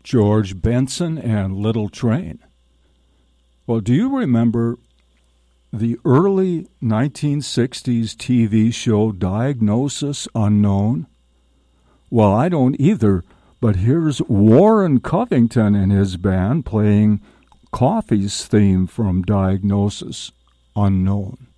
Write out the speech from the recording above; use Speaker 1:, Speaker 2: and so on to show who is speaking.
Speaker 1: George Benson and Little Train. Well, do you remember the early 1960s TV show Diagnosis Unknown? Well, I don't either, but here's Warren Covington and his band playing Coffee's theme from Diagnosis Unknown.